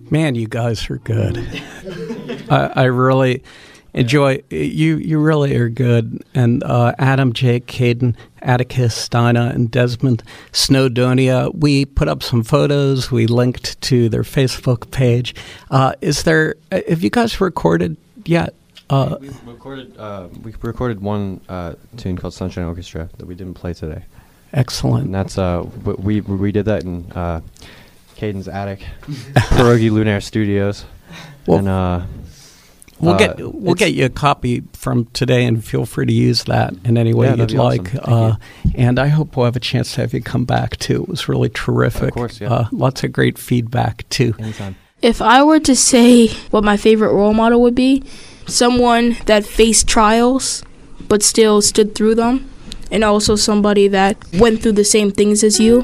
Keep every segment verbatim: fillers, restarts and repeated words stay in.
Man, you guys are good. I, I really enjoy you. You really are good. And uh, Adam, Jake, Caden, Atticus, Dinah, and Desmond Snowdonia. We put up some photos. We linked to their Facebook page. Uh, is there? Have you guys recorded yet? Uh, we, we recorded. Uh, we recorded one uh, tune called "Sunshine Orchestra" that we didn't play today. Excellent. And that's uh, we we did that in uh, Caden's attic, Pierogi Lunaire Studios. Well, and uh, we'll uh, get we'll get you a copy from today, and feel free to use that in any way yeah, you'd like. Awesome. Uh, and I hope we'll have a chance to have you come back too. It was really terrific. Of course, yeah. Uh, lots of great feedback too. Anytime. If I were to say what my favorite role model would be, someone that faced trials but still stood through them, and also somebody that went through the same things as you.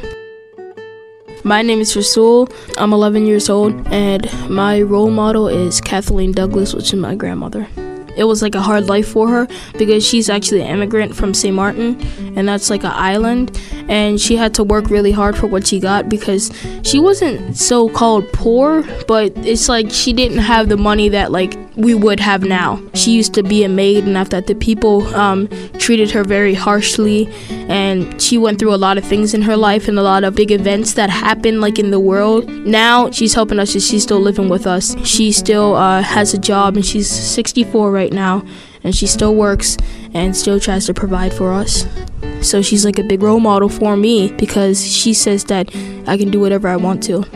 My name is Rasul. I'm eleven years old, and my role model is Kathleen Douglas, which is my grandmother. It was like a hard life for her because she's actually an immigrant from Saint Martin, and that's like an island, and she had to work really hard for what she got because she wasn't so-called poor, but it's like she didn't have the money that like we would have now. She used to be a maid, and after that the people um, treated her very harshly, and she went through a lot of things in her life and a lot of big events that happened like in the world. Now she's helping us and she's still living with us. She still uh, has a job, and she's sixty-four right now, and she still works and still tries to provide for us. So she's like a big role model for me because she says that I can do whatever I want to.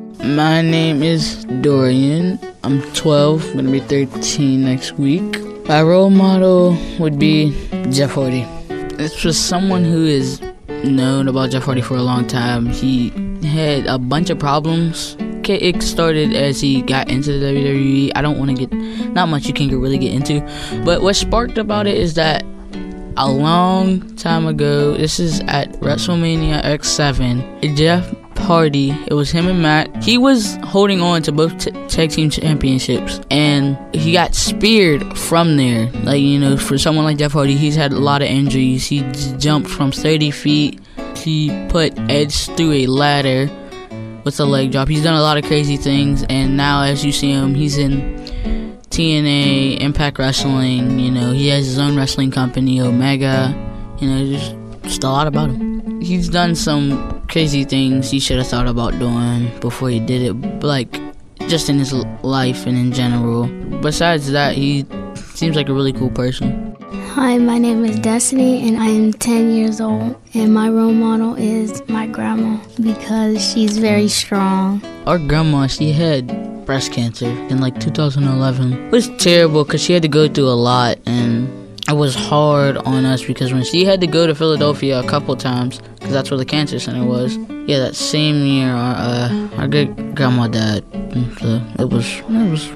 My name is Dorian. I'm twelve, I'm gonna be thirteen next week. My role model would be Jeff Hardy. It's just someone who is known about Jeff Hardy for a long time. He had a bunch of problems. It started as he got into the W W E. I don't want to get, not much you can really get into, but what sparked about it is that a long time ago, this is at WrestleMania X seven, Jeff Hardy, it was him and Matt, he was holding on to both t- tag team championships, and he got speared from there. Like, you know, for someone like Jeff Hardy, he's had a lot of injuries. He j- jumped from thirty feet. He put Edge through a ladder with a leg drop. He's done a lot of crazy things, and now as you see him, he's in T N A, Impact Wrestling. You know, he has his own wrestling company, Omega. You know, just, just a lot about him. He's done some crazy things he should have thought about doing before he did it, like just in his life and in general. Besides that, he seems like a really cool person. Hi, my name is Destiny, and I am ten years old, and my role model is my grandma because she's very strong. Our grandma, she had breast cancer in like two thousand eleven. It was terrible because she had to go through a lot, and it was hard on us because when she had to go to Philadelphia a couple times, because that's where the cancer center was, yeah, that same year, our, uh, our good grandma died. So it was, it was,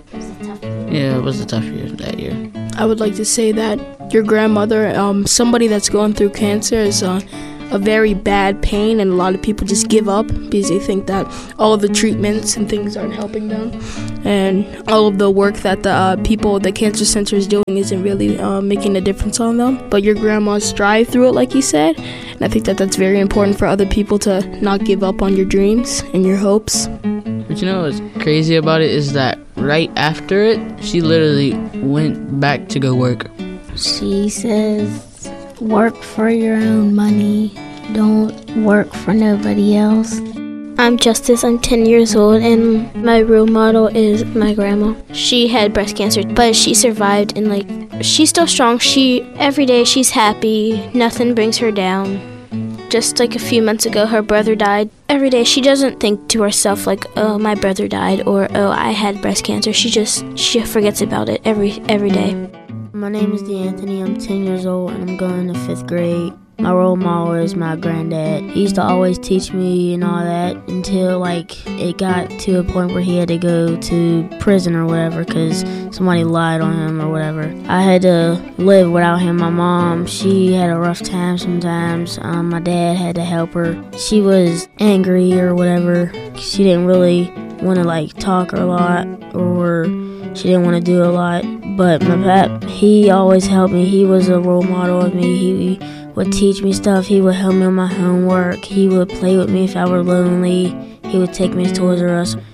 yeah, it was a tough year that year. I would like to say that your grandmother, um, somebody that's going through cancer, is uh, a very bad pain, and a lot of people just give up because they think that all of the treatments and things aren't helping them, and all of the work that the uh, people at the cancer center is doing isn't really uh, making a difference on them. But your grandma strive through it, like you said, and I think that that's very important for other people to not give up on your dreams and your hopes. But you know what's crazy about it is that right after it, she literally went back to go work. She says, work for your own money. Don't work for nobody else. I'm Justice. I'm ten years old, and my role model is my grandma. She had breast cancer, but she survived, and like she's still strong. She every day she's happy. Nothing brings her down. Just like a few months ago, her brother died. Every day she doesn't think to herself like, oh, my brother died, or oh, I had breast cancer. She just she forgets about it every every day. My name is DeAnthony. I'm ten years old, and I'm going to fifth grade. My role model is my granddad. He used to always teach me and all that until, like, it got to a point where he had to go to prison or whatever because somebody lied on him or whatever. I had to live without him. My mom, she had a rough time sometimes. Um, my dad had to help her. She was angry or whatever. She didn't really want to, like, talk a lot, or she didn't want to do a lot. But my pap, he always helped me. He was a role model of me. He would teach me stuff. He would help me on my homework. He would play with me if I were lonely. He would take me to Toys R Us, go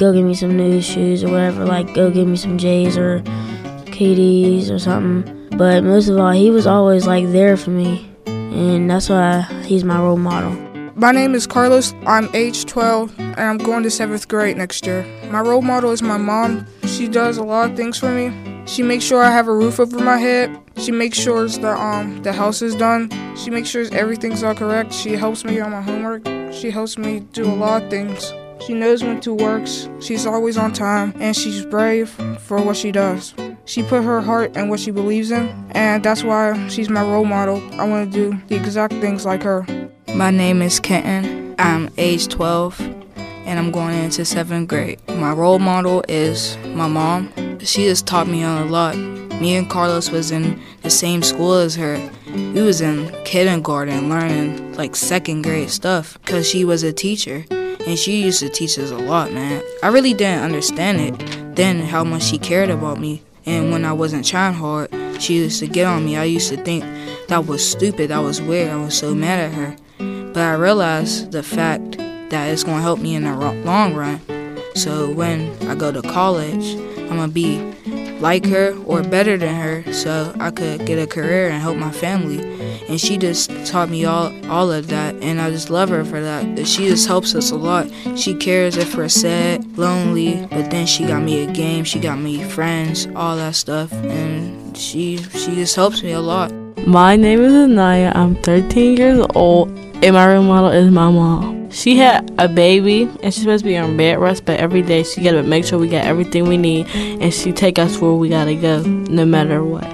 go get me some new shoes or whatever, like go get me some J's or K D's or something. But most of all, he was always like there for me, and that's why he's my role model. My name is Carlos. I'm age twelve, and I'm going to seventh grade next year. My role model is my mom. She does a lot of things for me. She makes sure I have a roof over my head. She makes sure the um the house is done. She makes sure everything's all correct. She helps me on my homework. She helps me do a lot of things. She knows when to work. She's always on time, and she's brave for what she does. She put her heart in what she believes in, and that's why she's my role model. I want to do the exact things like her. My name is Kenton. I'm age twelve, and I'm going into seventh grade. My role model is my mom. She has taught me a lot. Me and Carlos was in the same school as her. We was in kindergarten learning like second grade stuff because she was a teacher, and she used to teach us a lot, man. I really didn't understand it then, how much she cared about me. And when I wasn't trying hard, she used to get on me. I used to think that was stupid, that was weird. I was so mad at her. But I realized the fact that it's going to help me in the long run. So when I go to college, I'm going to be like her or better than her so I could get a career and help my family. And she just taught me all, all of that, and I just love her for that. She just helps us a lot. She cares if we're sad, lonely, but then she got me a game, she got me friends, all that stuff, and she she just helps me a lot. My name is Anaya. I'm thirteen years old, and my role model is my mom. She had a baby, and she's supposed to be on bed rest, but every day she gotta make sure we got everything we need, and she take us where we gotta go, no matter what.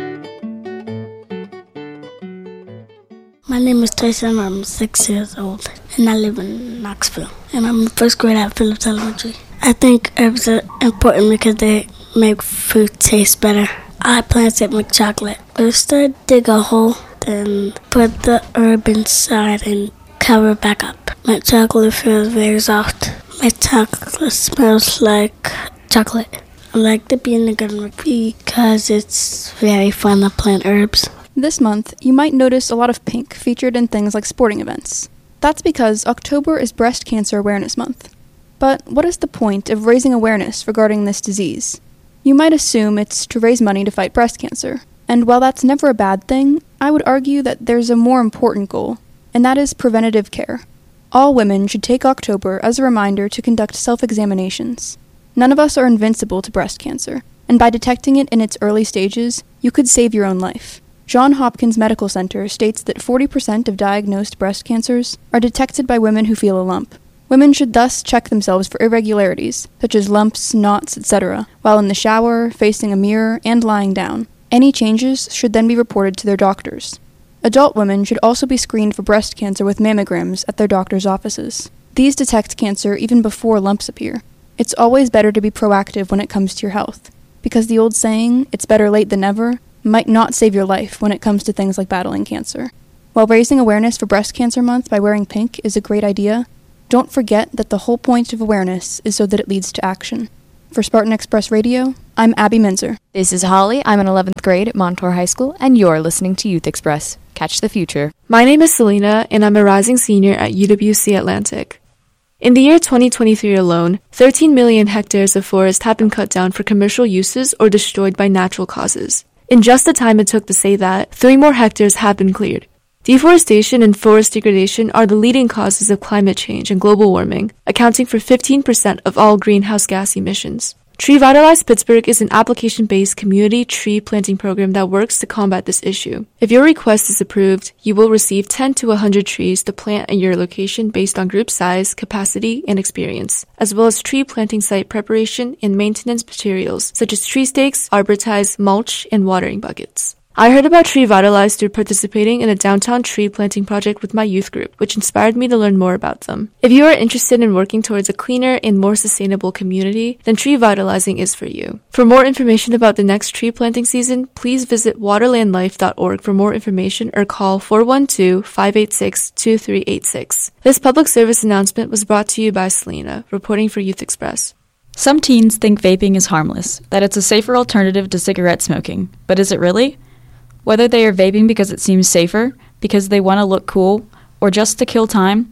My name is Tyson. I'm six years old, and I live in Knoxville. And I'm in first grade at Phillips Elementary. I think herbs are important because they make food taste better. I plan to make chocolate. First, I dig a hole, then put the herb inside and cover it back up. My chocolate feels very soft. My chocolate smells like chocolate. I like to be in the garden because it's very fun to plant herbs. This month, you might notice a lot of pink featured in things like sporting events. That's because October is Breast Cancer Awareness Month. But what is the point of raising awareness regarding this disease? You might assume it's to raise money to fight breast cancer. And while that's never a bad thing, I would argue that there's a more important goal, and that is preventative care. All women should take October as a reminder to conduct self-examinations. None of us are invincible to breast cancer, and by detecting it in its early stages, you could save your own life. Johns Hopkins Medical Center states that forty percent of diagnosed breast cancers are detected by women who feel a lump. Women should thus check themselves for irregularities, such as lumps, knots, et cetera, while in the shower, facing a mirror, and lying down. Any changes should then be reported to their doctors. Adult women should also be screened for breast cancer with mammograms at their doctor's offices. These detect cancer even before lumps appear. It's always better to be proactive when it comes to your health, because the old saying, "It's better late than never," might not save your life when it comes to things like battling cancer. While raising awareness for Breast Cancer Month by wearing pink is a great idea, don't forget that the whole point of awareness is so that it leads to action. For Spartan Express Radio, I'm Abby Menzer. This is Holly. I'm in eleventh grade at Montour High School, and you're listening to Youth Express. Catch the future. My name is Selena, and I'm a rising senior at U W C Atlantic. In the year twenty twenty-three alone, thirteen million hectares of forest have been cut down for commercial uses or destroyed by natural causes. In just the time it took to say that, three more hectares have been cleared. Deforestation and forest degradation are the leading causes of climate change and global warming, accounting for fifteen percent of all greenhouse gas emissions. Tree Vitalize Pittsburgh is an application-based community tree planting program that works to combat this issue. If your request is approved, you will receive ten to one hundred trees to plant at your location based on group size, capacity, and experience, as well as tree planting site preparation and maintenance materials such as tree stakes, arbor ties, mulch, and watering buckets. I heard about Tree Vitalize through participating in a downtown tree planting project with my youth group, which inspired me to learn more about them. If you are interested in working towards a cleaner and more sustainable community, then Tree Vitalizing is for you. For more information about the next tree planting season, please visit waterland life dot org for more information or call four one two, five eight six, two three eight six. This public service announcement was brought to you by Selena, reporting for Youth Express. Some teens think vaping is harmless, that it's a safer alternative to cigarette smoking. But is it really? Whether they are vaping because it seems safer, because they want to look cool, or just to kill time,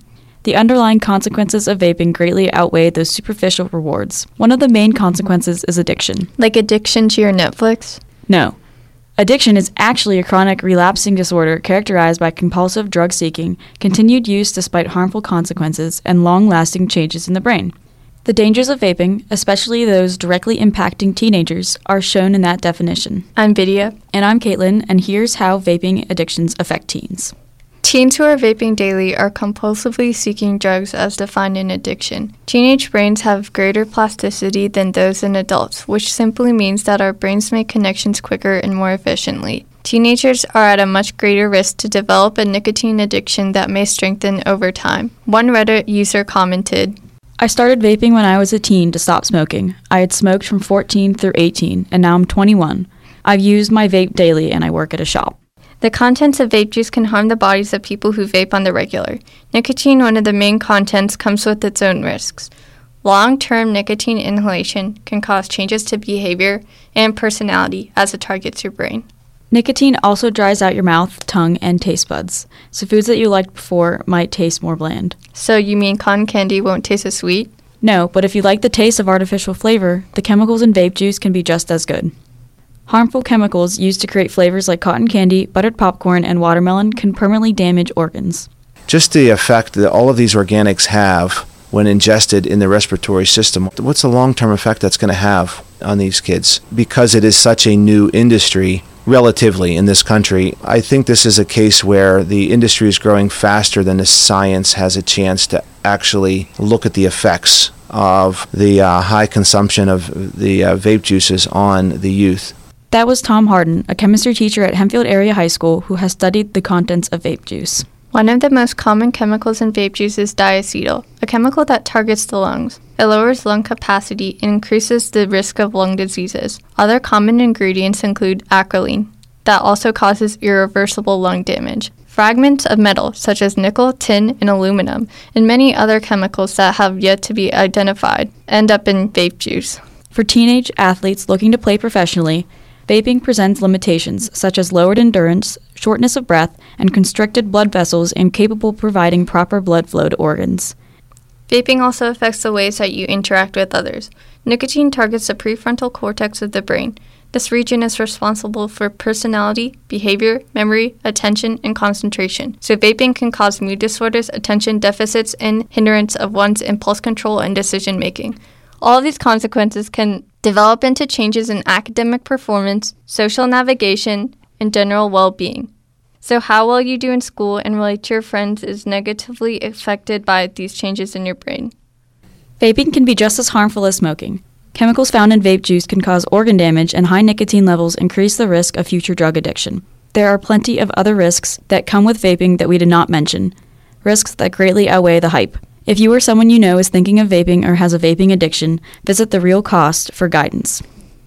The underlying consequences of vaping greatly outweigh those superficial rewards. One of the main consequences is addiction. Like addiction to your Netflix? No. Addiction is actually a chronic relapsing disorder characterized by compulsive drug seeking, continued use despite harmful consequences, and long-lasting changes in the brain. The dangers of vaping, especially those directly impacting teenagers, are shown in that definition. I'm Vidya. And I'm Caitlin, and here's how vaping addictions affect teens. Teens who are vaping daily are compulsively seeking drugs as defined in addiction. Teenage brains have greater plasticity than those in adults, which simply means that our brains make connections quicker and more efficiently. Teenagers are at a much greater risk to develop a nicotine addiction that may strengthen over time. One Reddit user commented, I started vaping when I was a teen to stop smoking. I had smoked from fourteen through eighteen, and now I'm twenty-one. I've used my vape daily, and I work at a shop. The contents of vape juice can harm the bodies of people who vape on the regular. Nicotine, one of the main contents, comes with its own risks. Long-term nicotine inhalation can cause changes to behavior and personality as it targets your brain. Nicotine also dries out your mouth, tongue, and taste buds, so foods that you liked before might taste more bland. So you mean cotton candy won't taste as sweet? No, but if you like the taste of artificial flavor, the chemicals in vape juice can be just as good. Harmful chemicals used to create flavors like cotton candy, buttered popcorn, and watermelon can permanently damage organs. Just the effect that all of these organics have when ingested in the respiratory system, what's the long-term effect that's going to have on these kids? Because it is such a new industry, relatively, in this country, I think this is a case where the industry is growing faster than the science has a chance to actually look at the effects of the uh, high consumption of the uh, vape juices on the youth. That was Tom Harden, a chemistry teacher at Hempfield Area High School who has studied the contents of vape juice. One of the most common chemicals in vape juice is diacetyl, a chemical that targets the lungs. It lowers lung capacity and increases the risk of lung diseases. Other common ingredients include acrolein, that also causes irreversible lung damage. Fragments of metal, such as nickel, tin, and aluminum, and many other chemicals that have yet to be identified, end up in vape juice. For teenage athletes looking to play professionally, vaping presents limitations such as lowered endurance, shortness of breath, and constricted blood vessels incapable of providing proper blood flow to organs. Vaping also affects the ways that you interact with others. Nicotine targets the prefrontal cortex of the brain. This region is responsible for personality, behavior, memory, attention, and concentration. So vaping can cause mood disorders, attention deficits, and hindrance of one's impulse control and decision making. All of these consequences can develop into changes in academic performance, social navigation, and general well-being. So how well you do in school and relate to your friends is negatively affected by these changes in your brain. Vaping can be just as harmful as smoking. Chemicals found in vape juice can cause organ damage, and high nicotine levels increase the risk of future drug addiction. There are plenty of other risks that come with vaping that we did not mention, risks that greatly outweigh the hype. If you or someone you know is thinking of vaping or has a vaping addiction, visit The Real Cost for guidance.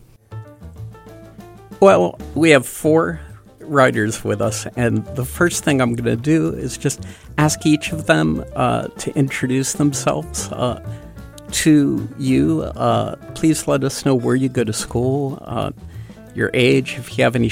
Well, we have four writers with us, and the first thing I'm going to do is just ask each of them uh, to introduce themselves uh, to you. Uh, please let us know where you go to school, uh, your age, if you have any